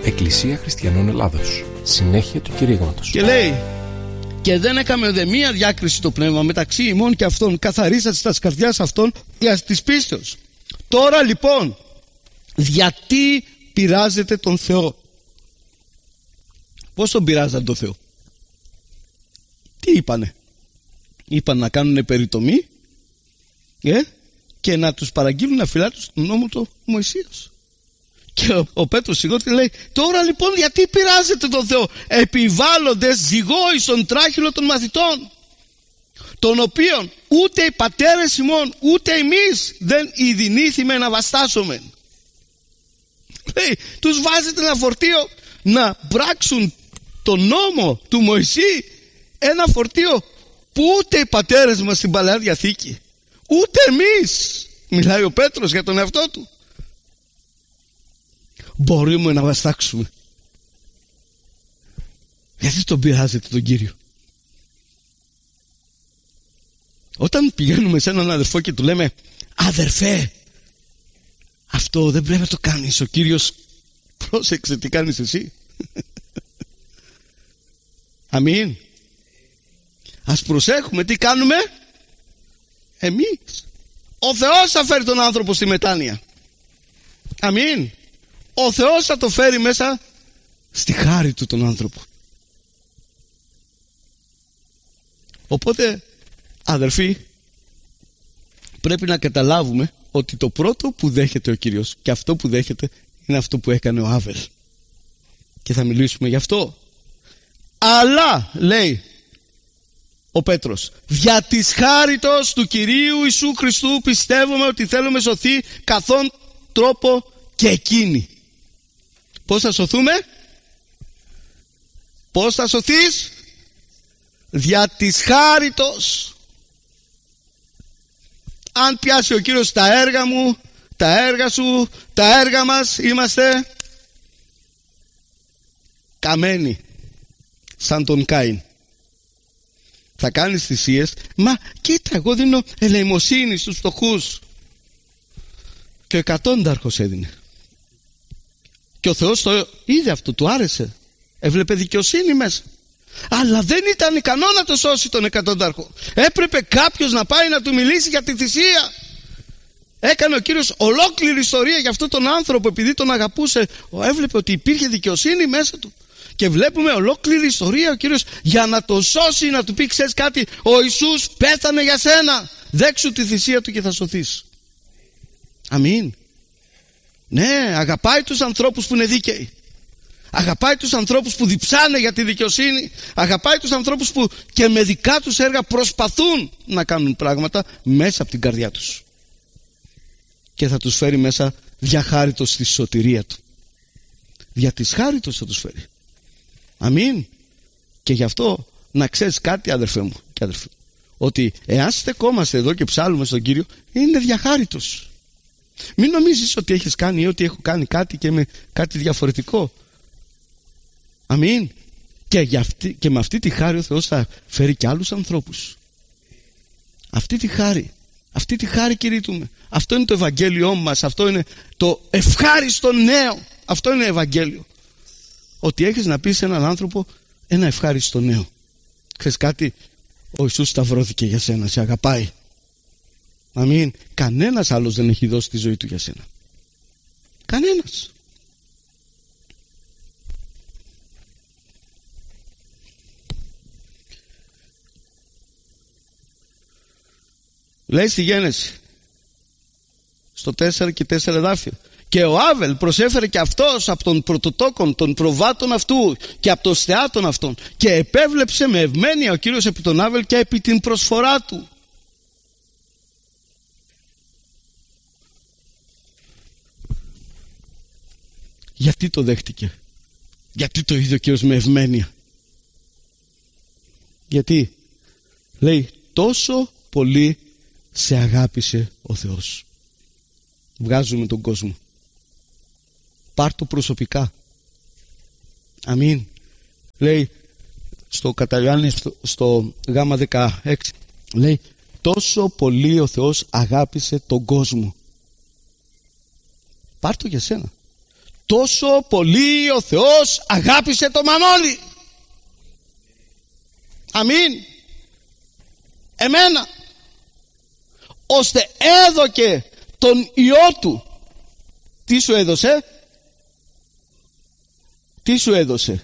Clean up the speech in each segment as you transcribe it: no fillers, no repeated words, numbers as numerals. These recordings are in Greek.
Εκκλησία Χριστιανών Ελλάδος. Συνέχεια του κηρύγματος. Και λέει: και δεν έκαμε δε μία διάκριση το πνεύμα μεταξύ ημών και αυτών, καθαρίσατε τα καρδιάς αυτών για της πίστεως. Τώρα λοιπόν, γιατί πειράζετε τον Θεό? Πώς τον πειράζαν τον Θεό? Τι είπανε? Είπαν να κάνουν περιτομή και να τους παραγγείλουν να φυλάτουν τον νόμο του Μωυσίας. Και ο Πέτρος συγχωρεί, λέει: τώρα λοιπόν γιατί πειράζετε τον Θεό, επιβάλλοντες ζυγό εις τον τράχυλο των μαθητών, των οποίων ούτε οι πατέρες ημών ούτε εμείς δεν ειδηνήθημε να βαστάσουμε. Λέει, τους βάζετε ένα φορτίο να πράξουν τον νόμο του Μωυσή, ένα φορτίο που ούτε οι πατέρες μας στην Παλαιά Διαθήκη, ούτε εμείς, μιλάει ο Πέτρος για τον εαυτό του, μπορούμε να βαστάξουμε. Γιατί τον πειράζετε τον Κύριο? Όταν πηγαίνουμε σε έναν αδερφό και του λέμε: αδερφέ, αυτό δεν πρέπει να το κάνεις, ο Κύριος πρόσεξε τι κάνεις εσύ. Αμήν. Ας προσέχουμε τι κάνουμε εμείς. Ο Θεός θα φέρει τον άνθρωπο στη μετάνοια. Αμήν. Ο Θεός θα το φέρει μέσα στη χάρη του τον άνθρωπο. Οπότε, αδερφοί, πρέπει να καταλάβουμε ότι το πρώτο που δέχεται ο Κύριος και αυτό που δέχεται είναι αυτό που έκανε ο Άβελ. Και θα μιλήσουμε γι' αυτό. Αλλά, λέει ο Πέτρος, δια της χάριτος του Κυρίου Ιησού Χριστού πιστεύουμε ότι θέλουμε σωθεί καθόν τρόπο και εκείνη. Πώς θα σωθούμε? Πώς θα σωθείς? Δια της χάριτος. Αν πιάσει ο Κύριος τα έργα μου, τα έργα σου, τα έργα μας, είμαστε καμένοι σαν τον Κάιν. Θα κάνεις θυσίες, μα κοίτα, εγώ δίνω ελεημοσύνη στους φτωχούς. Και ο εκατόνταρχος έδινε. Και ο Θεός το είδε αυτό, του άρεσε. Έβλεπε δικαιοσύνη μέσα. Αλλά δεν ήταν ικανό να το σώσει τον εκατόνταρχο. Έπρεπε κάποιος να πάει να του μιλήσει για τη θυσία. Έκανε ο Κύριος ολόκληρη ιστορία για αυτόν τον άνθρωπο, επειδή τον αγαπούσε. Έβλεπε ότι υπήρχε δικαιοσύνη μέσα του. Και βλέπουμε ολόκληρη ιστορία ο Κύριος για να το σώσει, να του πει: ξέρεις κάτι, ο Ιησούς πέθανε για σένα, δέξου τη θυσία του και θα σωθείς. Αμήν. Ναι, αγαπάει τους ανθρώπους που είναι δίκαιοι. Αγαπάει τους ανθρώπους που διψάνε για τη δικαιοσύνη. Αγαπάει τους ανθρώπους που και με δικά τους έργα προσπαθούν να κάνουν πράγματα μέσα από την καρδιά τους. Και θα τους φέρει μέσα διαχάριτος στη σωτηρία του. Δια της χάριτος θα τους φέρει. Αμήν. Και γι' αυτό να ξέρεις κάτι, αδερφέ μου και αδερφέ, ότι εάν στεκόμαστε εδώ και ψάλουμε στον Κύριο, είναι διαχάριτος. Μην νομίζεις ότι έχεις κάνει ή ότι έχω κάνει κάτι και με κάτι διαφορετικό. Αμήν. Και με αυτή τη χάρη ο Θεός θα φέρει και άλλους ανθρώπους. Αυτή τη χάρη κηρύττουμε. Αυτό είναι το Ευαγγέλιό μας. Αυτό είναι το ευχάριστο νέο. Αυτό είναι Ευαγγέλιο. Ότι έχεις να πεις σε έναν άνθρωπο ένα ευχάριστο νέο. Ξέρεις κάτι, ο Ιησούς σταυρώθηκε για σένα, σε αγαπάει. Αμήν. Κανένας άλλος δεν έχει δώσει τη ζωή του για σένα. Κανένας. Λέει στη Γένεση στο 4 και 4 εδάφιο: και ο Άβελ προσέφερε και αυτός από των πρωτοτόκων των προβάτων αυτού και από των στεάτων αυτών, και επέβλεψε με ευμένεια ο Κύριος επί τον Άβελ και επί την προσφορά του. Γιατί το δέχτηκε? Γιατί το είδε ο Κύριος με ευμένεια? Γιατί λέει: τόσο πολύ σε αγάπησε ο Θεός. Βγάζουμε τον κόσμο. Πάρ' το προσωπικά. Αμήν. Λέει στο Καταλιάννη στο γάμα 16, λέει: τόσο πολύ ο Θεός αγάπησε τον κόσμο. Πάρ' το για σένα. τόσο πολύ ο Θεός αγάπησε το Μανώλη. Αμήν. Εμένα. Ώστε έδωκε τον Υιό Του. Τι σου έδωσε? Τι σου έδωσε?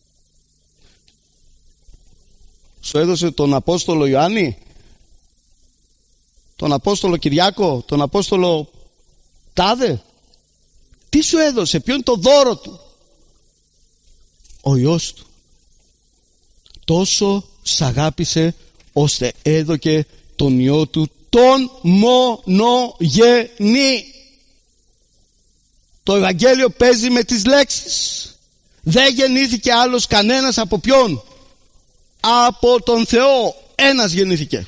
Σου έδωσε τον Απόστολο Ιωάννη, τον Απόστολο Κυριάκο, τον Απόστολο Τάδε? Τι σου έδωσε? Ποιο είναι το δώρο Του? Ο Υιός Του. Τόσο σ' αγάπησε ώστε έδωκε τον Υιό Του, τον μονογενή. Το Ευαγγέλιο παίζει με τις λέξεις. Δεν γεννήθηκε άλλος κανένας από ποιον? Από τον Θεό. Ένας γεννήθηκε.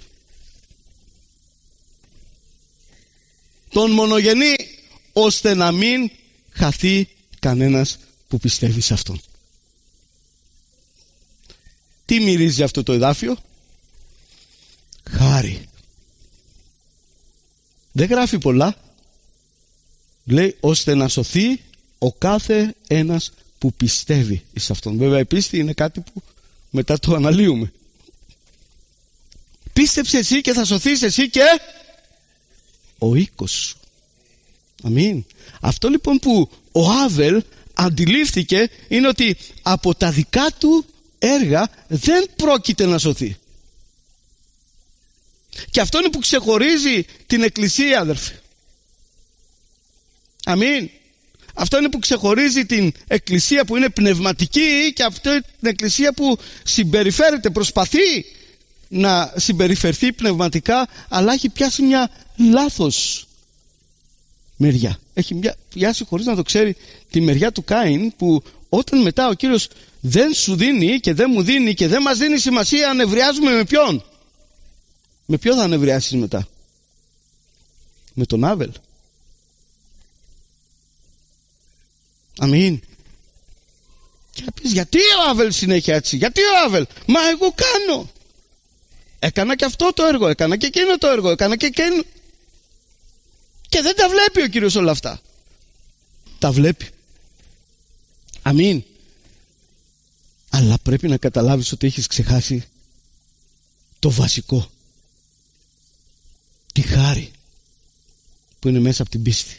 Τον μονογενή, ώστε να μην χαθεί κανένας που πιστεύει σε Αυτόν. Τι μυρίζει αυτό το εδάφιο? Χάρη. Δεν γράφει πολλά. Λέει ώστε να σωθεί ο κάθε ένας που πιστεύει εις Αυτόν. Βέβαια η πίστη είναι κάτι που μετά το αναλύουμε. Πίστεψε εσύ και θα σωθείς εσύ και ο οίκος σου. Αμήν. Αυτό λοιπόν που ο Άβελ αντιλήφθηκε είναι ότι από τα δικά του έργα δεν πρόκειται να σωθεί. Και αυτό είναι που ξεχωρίζει την Εκκλησία, αδερφοί. Αμήν. Αυτό είναι που ξεχωρίζει την Εκκλησία που είναι πνευματική και αυτή την Εκκλησία που συμπεριφέρεται, προσπαθεί να συμπεριφερθεί πνευματικά, αλλά έχει πιάσει μια λάθος μεριά. Έχει πιάσει, χωρίς να το ξέρει, τη μεριά του Κάιν, που όταν μετά ο Κύριος δεν σου δίνει και δεν μου δίνει και δεν μας δίνει σημασία, ανευριάζουμε με ποιον? Με ποιον θα ανευριάσεις μετά? Με τον Άβελ. Αμήν. Και θα πεις, γιατί ο Άβελ συνέχεια έτσι? Γιατί ο Άβελ? Μα εγώ κάνω. Έκανα και αυτό το έργο, έκανα και εκείνο το έργο, έκανα και εκείνο. Και δεν τα βλέπει ο Κύριος όλα αυτά. Τα βλέπει. Αμήν. Αλλά πρέπει να καταλάβεις ότι έχεις ξεχάσει το βασικό. Τη χάρη που είναι μέσα από την πίστη.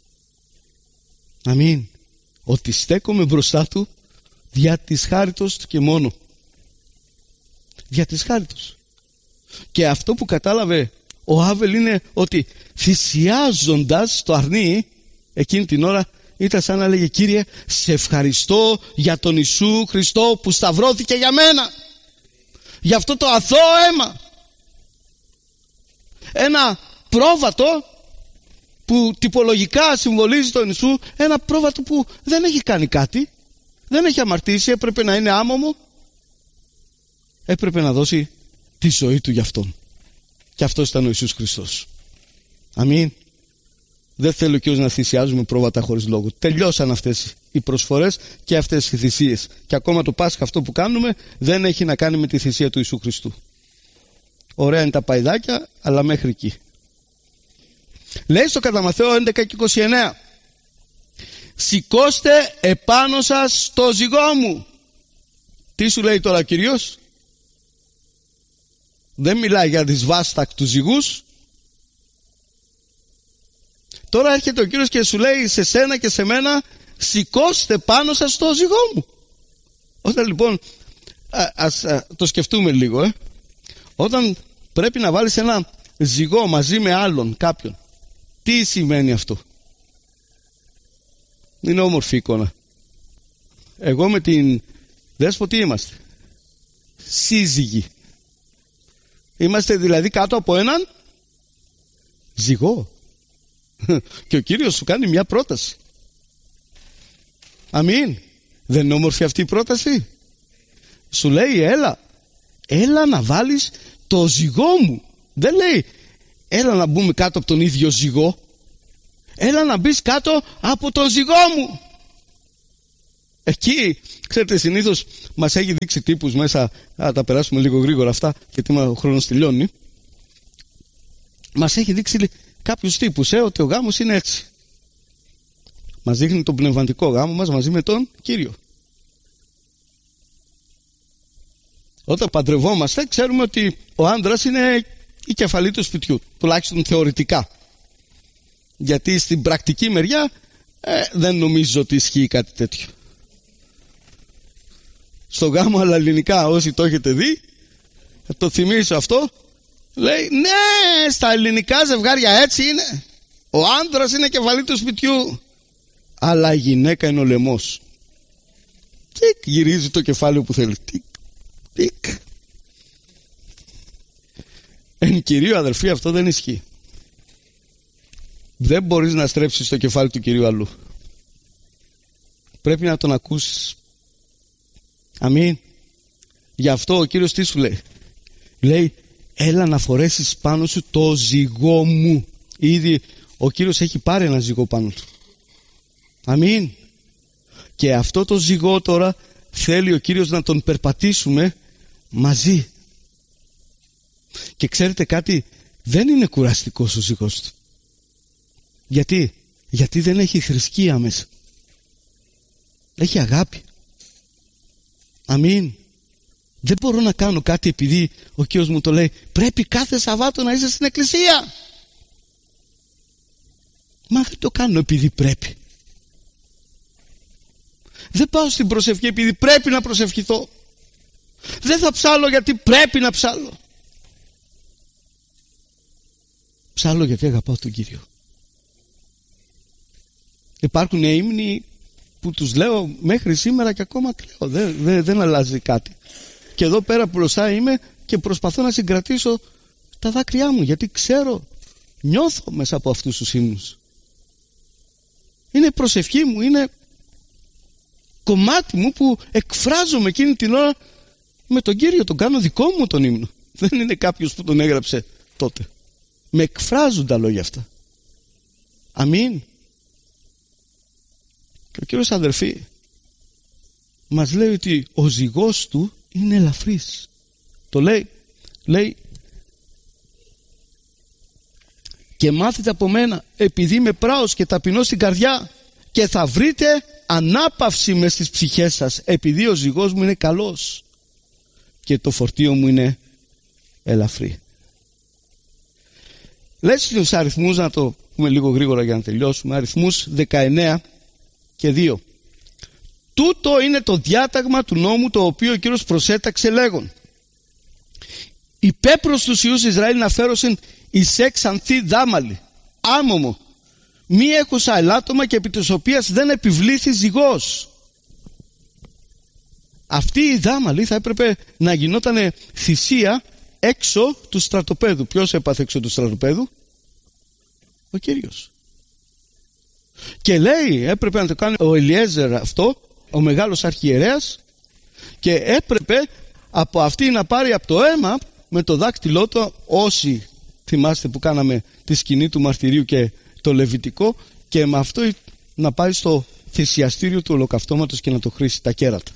Αμήν. Ότι στέκομαι μπροστά Του δια της χάριτος και μόνο. Δια της χάριτος. Και αυτό που κατάλαβε ο Άβελ είναι ότι θυσιάζοντας το αρνί εκείνη την ώρα, ήταν σαν να λέγε, Κύριε, σε ευχαριστώ για τον Ιησού Χριστό που σταυρώθηκε για μένα, για αυτό το αθώο αίμα. Ένα πρόβατο που τυπολογικά συμβολίζει τον Ιησού, ένα πρόβατο που δεν έχει κάνει κάτι, δεν έχει αμαρτήσει, έπρεπε να είναι άμωμο, έπρεπε να δώσει τη ζωή Του για Αυτόν. Και αυτός ήταν ο Ιησούς Χριστός. Αμήν. Δεν θέλω και να θυσιάζουμε πρόβατα χωρίς λόγο. Τελειώσαν αυτές οι προσφορές και αυτές οι θυσίες. Και ακόμα το Πάσχα αυτό που κάνουμε δεν έχει να κάνει με τη θυσία του Ιησού Χριστού. Ωραία είναι τα παϊδάκια, αλλά μέχρι εκεί. Λέει στο κατά Μαθαίο 11 και 29, σηκώστε επάνω σας το ζυγό μου. Τι σου λέει τώρα ο Κύριος? Δεν μιλάει για δυσβάστακτους ζυγούς. Τώρα έρχεται ο Κύριος και σου λέει σε σένα και σε μένα, σηκώστε πάνω σας το ζυγό μου. Όταν λοιπόν ας το σκεφτούμε λίγο, όταν πρέπει να βάλεις ένα ζυγό μαζί με άλλον κάποιον, τι σημαίνει αυτό? Είναι όμορφη εικόνα. Εγώ με την Δέσπο τι είμαστε? Σύζυγοι. Είμαστε δηλαδή κάτω από έναν ζυγό. Και ο Κύριος σου κάνει μια πρόταση. Αμήν. Δεν είναι όμορφη αυτή η πρόταση? Σου λέει έλα να βάλεις το ζυγό μου. Δεν λέει έλα να μπούμε κάτω από τον ίδιο ζυγό. Έλα να μπεις κάτω από τον ζυγό μου. Εκεί, ξέρετε, συνήθως μας έχει δείξει τύπους μέσα. Τα περάσουμε λίγο γρήγορα αυτά, γιατί ο χρόνος τελειώνει. Μας έχει δείξει κάποιους τύπους, ότι ο γάμος είναι έτσι. Μας δείχνει τον πνευματικό γάμο μας μαζί με τον Κύριο. Όταν παντρευόμαστε ξέρουμε ότι ο άντρας είναι η κεφαλή του σπιτιού, τουλάχιστον θεωρητικά. Γιατί στην πρακτική μεριά δεν νομίζω ότι ισχύει κάτι τέτοιο. Στο γάμο αλλά ελληνικά, όσοι το έχετε δει, θα το θυμίσω αυτό, λέει ναι, στα ελληνικά ζευγάρια έτσι είναι. Ο άντρας είναι κεφαλή του σπιτιού, αλλά η γυναίκα είναι ο λαιμός. Τικ, γυρίζει το κεφάλι που θέλει. Τικ, τικ. Εν κυρίω αδερφοί, αυτό δεν ισχύει. Δεν μπορείς να στρέψεις το κεφάλι του Κυρίου αλλού. Πρέπει να τον ακούσεις. Αμήν. Γι' αυτό ο Κύριος τι σου λέει? Λέει έλα να φορέσεις πάνω σου το ζυγό μου. Ήδη ο Κύριος έχει πάρει ένα ζυγό πάνω του. Αμήν. Και αυτό το ζυγό τώρα θέλει ο Κύριος να τον περπατήσουμε μαζί. Και ξέρετε κάτι, δεν είναι κουραστικός ο ζυγός του. Γιατί δεν έχει θρησκεία μέσα. Έχει αγάπη. Αμήν. Δεν μπορώ να κάνω κάτι επειδή ο Κύριος μου το λέει πρέπει κάθε Σαββάτο να είσαι στην εκκλησία. Μα δεν το κάνω επειδή πρέπει. Δεν πάω στην προσευχή επειδή πρέπει να προσευχηθώ. Δεν θα ψάλω γιατί πρέπει να ψάλω. Ψάλω γιατί αγαπάω τον Κύριο. Υπάρχουν ύμνοι που τους λέω μέχρι σήμερα και ακόμα κλαίω. Δεν αλλάζει κάτι. Και εδώ πέρα μπροστά είμαι και προσπαθώ να συγκρατήσω τα δάκρυά μου, γιατί ξέρω, νιώθω μέσα από αυτούς τους ύμνους. Είναι προσευχή μου, είναι κομμάτι μου που εκφράζομαι εκείνη την ώρα με τον Κύριο. Τον κάνω δικό μου τον ύμνο. Δεν είναι κάποιος που τον έγραψε τότε. Με εκφράζουν τα λόγια αυτά. Αμήν. Και ο Κύριος αδερφοί μας λέει ότι ο ζυγός του είναι ελαφρύς. Το λέει και μάθετε από μένα επειδή είμαι πράος και ταπεινός στην καρδιά και θα βρείτε ανάπαυση μες στις ψυχές σας, επειδή ο ζυγός μου είναι καλός και το φορτίο μου είναι ελαφρύ. Λέει στους αριθμούς, να το πούμε λίγο γρήγορα για να τελειώσουμε, αριθμούς 19 και 2. Τούτο είναι το διάταγμα του νόμου το οποίο ο Κύριος προσέταξε λέγον. Υπέπρος τους Υιούς Ισραήλ να φέρωσιν εις ξανθή δάμαλη, άμωμο, μη έχουσα ελάττωμα και επί της οποίας δεν επιβλήθη ζυγός. Αυτή η δάμαλη θα έπρεπε να γινόταν θυσία έξω του στρατοπέδου. Ποιος έπαθε έξω του στρατοπέδου? Ο Κύριος. Και λέει έπρεπε να το κάνει ο Ελιέζερ αυτό, ο μεγάλος αρχιερέας, και έπρεπε από αυτή να πάρει από το αίμα με το δάκτυλό του, όσοι θυμάστε που κάναμε τη σκηνή του μαρτυρίου και το λεβιτικό, και με αυτό να πάει στο θυσιαστήριο του ολοκαυτώματος και να το χρήσει τα κέρατα.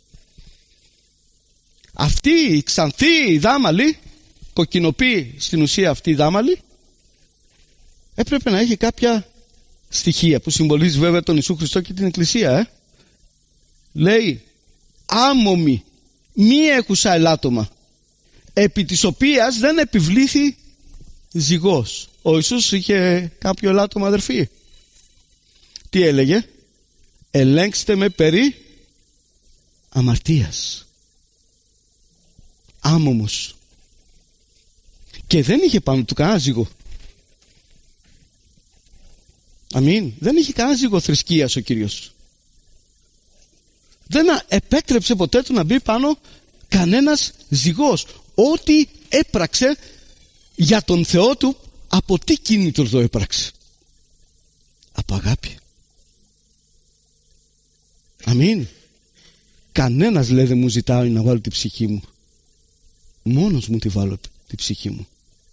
Αυτή η ξανθή η δάμαλη, κοκκινοπή στην ουσία αυτή η δάμαλη, έπρεπε να έχει κάποια στοιχεία που συμβολίζει βέβαια τον Ιησού Χριστό και την Εκκλησία. Λέει άμωμη, μη έχουσα ελάττωμα, επί της οποίας δεν επιβλήθη ζυγός. Ο Ιησούς είχε κάποιο ελάττωμα, αδερφοί? Τι έλεγε? Ελέγξτε με περί αμαρτίας. Άμωμος. Και δεν είχε πάνω του κανένα ζυγό. Αμήν. Δεν είχε κανένα ζυγό θρησκείας ο Κύριος. Δεν επέτρεψε ποτέ του να μπει πάνω κανένας ζυγός. Ό,τι έπραξε για τον Θεό του, από τι κίνητρο το έπραξε? Από αγάπη. Αμήν. Κανένας, λέει, δεν μου ζητάει να βάλω την ψυχή μου. Μόνος μου τη βάλω την ψυχή μου.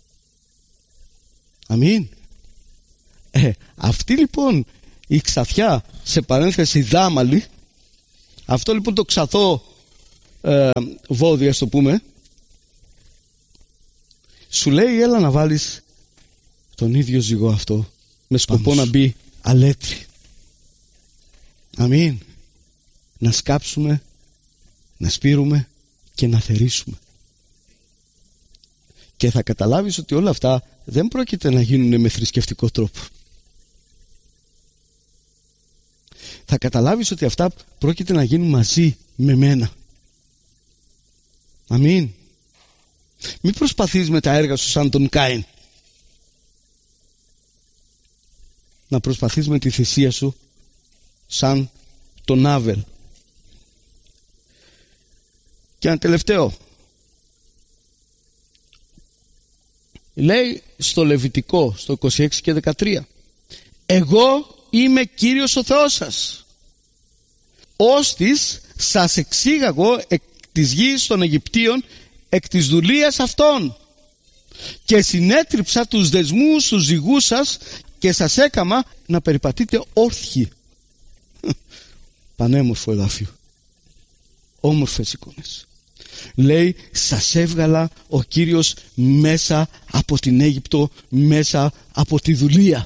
Αμήν. Αυτή λοιπόν η ξαθιά, σε παρένθεση δάμαλη, αυτό λοιπόν το ξαθό βόδι, ας το πούμε, σου λέει έλα να βάλεις τον ίδιο ζυγό αυτό με σκοπό να μπει αλέτρι. Αμήν. Να σκάψουμε, να σπείρουμε και να θερήσουμε. Και θα καταλάβεις ότι όλα αυτά δεν πρόκειται να γίνουν με θρησκευτικό τρόπο. Θα καταλάβεις ότι αυτά πρόκειται να γίνουν μαζί με μένα. Αμήν. Μην προσπαθείς με τα έργα σου σαν τον Κάιν. Να προσπαθείς με τη θυσία σου σαν τον Άβελ. Και ένα τελευταίο. Λέει στο Λεβιτικό, στο 26 και 13, εγώ είμαι Κύριος ο Θεός σας, ώστις σας εξήγαγω εκ της γης των Αιγυπτίων, εκ της δουλείας αυτών, και συνέτριψα τους δεσμούς τους ζυγούς σας και σας έκαμα να περιπατείτε όρθιοι. Πανέμορφο εδάφιο, όμορφες εικόνες. Λέει, σας έβγαλα ο Κύριος μέσα από την Αίγυπτο, μέσα από τη δουλεία.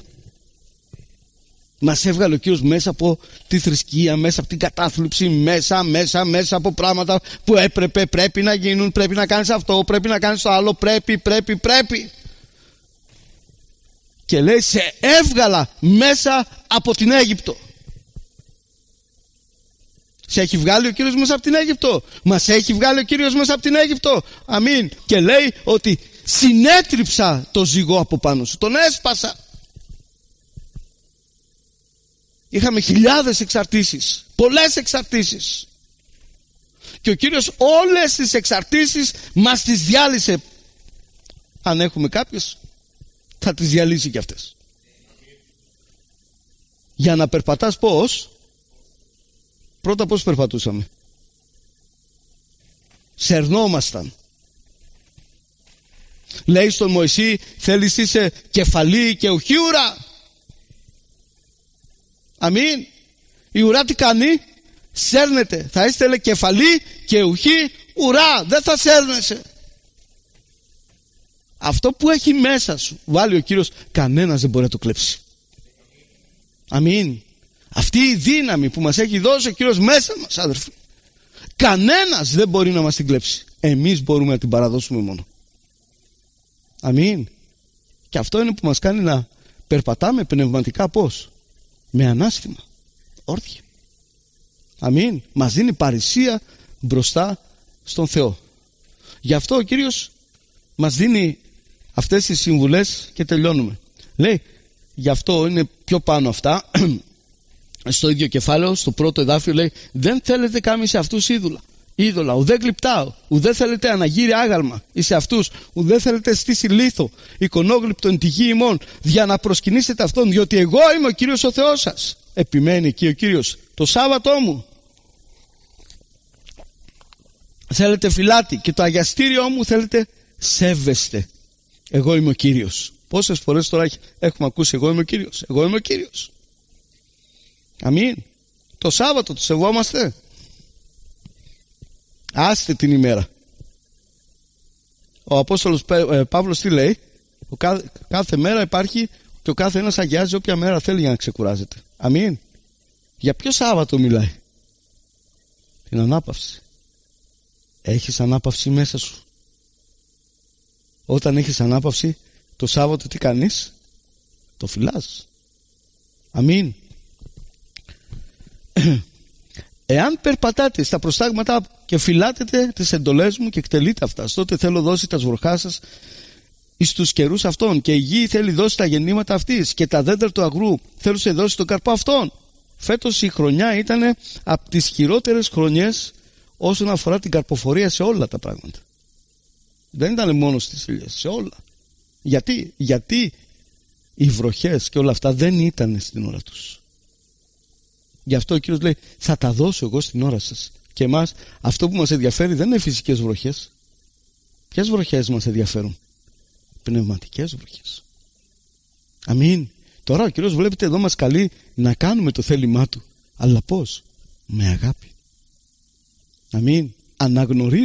Μας έβγαλε ο Κύριος μέσα από τη θρησκεία, μέσα από την κατάθλιψη, μέσα από πράγματα που πρέπει να γίνουν, πρέπει να κάνεις αυτό, πρέπει να κάνεις το άλλο, πρέπει. Και λέει, σε έβγαλα μέσα από την Αίγυπτο. Σε έχει βγάλει ο Κύριος μέσα από την Αίγυπτο. Μας έχει βγάλει ο Κύριος μέσα από την Αίγυπτο. Αμήν. Και λέει ότι συνέτριψα το ζυγό από πάνω σου, τον έσπασα. Είχαμε χιλιάδες εξαρτήσεις, πολλές εξαρτήσεις, και ο Κύριος όλες τις εξαρτήσεις μας τις διάλυσε. Αν έχουμε κάποιες, θα τις διαλύσει και αυτές. Για να περπατάς πώς? Πρώτα πώς περπατούσαμε? Σερνόμασταν. Λέει στον Μωυσή, θέλεις είσαι κεφαλή και ουχή ουρά? Αμήν. Η ουρά τι κάνει? Σέρνεται. Θα είστε, λέει, κεφαλή και ουχή ουρά. Δεν θα σέρνεσαι. Αυτό που έχει μέσα σου βάλει ο Κύριος, κανένας δεν μπορεί να το κλέψει. Αμήν. Αυτή η δύναμη που μας έχει δώσει ο Κύριος μέσα μας, αδερφοί, κανένας δεν μπορεί να μας την κλέψει. Εμείς μπορούμε να την παραδώσουμε μόνο. Αμήν. Και αυτό είναι που μας κάνει να περπατάμε πνευματικά πώς? Με ανάστημα, όρθια. Αμήν. Μας δίνει παρησία μπροστά στον Θεό. Γι' αυτό ο Κύριος μας δίνει αυτές τις συμβουλές και τελειώνουμε. Λέει, γι' αυτό είναι πιο πάνω αυτά, στο ίδιο κεφάλαιο, στο πρώτο εδάφιο λέει, δεν θέλετε κάμει σε αυτούς είδωλα, ουδέ γλυπτάω, ουδέ θέλετε αναγύρια άγαλμα εις σε αυτούς, ουδέ θέλετε στήσει λίθο, εικονόγλυπτο εν τη γη ημών, για να προσκυνήσετε αυτόν, διότι εγώ είμαι ο Κύριος ο Θεός σας. Επιμένει εκεί ο Κύριος, το Σάββατό μου θέλετε φυλάτη και το αγιαστήριό μου θέλετε σέβεστε. Εγώ είμαι ο Κύριος. Πόσες φορές τώρα έχουμε ακούσει εγώ είμαι ο Κύριος. Αμήν. Το Σάββατο το σεβόμαστε? Άστε την ημέρα. Ο Απόστολος Παύλος τι λέει? Κάθε μέρα υπάρχει και ο κάθε ένας αγιάζει όποια μέρα θέλει για να ξεκουράζεται. Αμήν. Για ποιο Σάββατο μιλάει? Την ανάπαυση. Έχεις ανάπαυση μέσα σου? Όταν έχεις ανάπαυση, το Σάββατο τι κάνεις? Το φυλάς. Αμήν. Εάν περπατάτε στα προστάγματα και φυλάτετε τις εντολές μου και εκτελείτε αυτά, τότε θέλω δώσει τα σβορχά σας εις τους καιρούς αυτών, και η γη θέλει δώσει τα γεννήματα αυτής, και τα δέντρα του αγρού θέλουν σε δώσει τον καρπό αυτών. Φέτος η χρονιά ήταν από τις χειρότερες χρονιές όσον αφορά την καρποφορία σε όλα τα πράγματα. Δεν ήταν μόνο στις ηλιές, σε όλα. Γιατί οι βροχές και όλα αυτά δεν ήταν στην ώρα τους. Γι' αυτό ο Κύριος λέει, θα τα δώσω εγώ στην ώρα σας. Και εμάς αυτό που μας ενδιαφέρει δεν είναι φυσικές βροχές. Ποιες βροχές μας ενδιαφέρουν? Πνευματικές βροχές. Αμήν. Τώρα ο Κύριος, βλέπετε εδώ, μας καλεί να κάνουμε το θέλημά Του. Αλλά πώς? Με αγάπη. Αμήν. Αναγνωρίζει